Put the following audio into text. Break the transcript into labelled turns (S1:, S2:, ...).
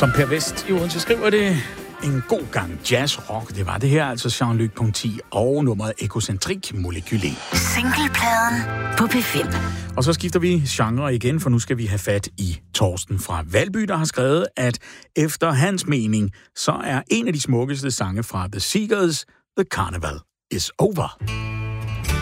S1: Som Per Vest i Odense skriver det, en god gang jazz-rock. Det var det her, altså Jean-Luc Ponty og nummeret Egocentrik Molekylé.
S2: Singlepladen på P5.
S1: Og så skifter vi genre igen, for nu skal vi have fat i Torsten fra Valby, der har skrevet, at efter hans mening, så er en af de smukkeste sange fra The Seekers, The Carnival is Over.